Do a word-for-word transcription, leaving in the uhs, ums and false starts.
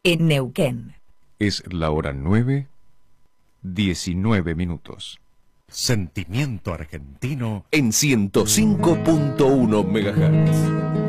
en Neuquén. Es la hora nueve, diecinueve minutos. Sentimiento argentino en ciento cinco punto uno megahertz.